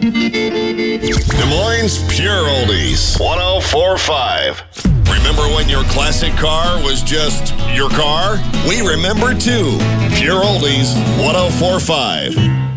Des Moines Pure Oldies, 104.5. Remember when your classic car was just your car? We remember too. Pure Oldies, 104.5.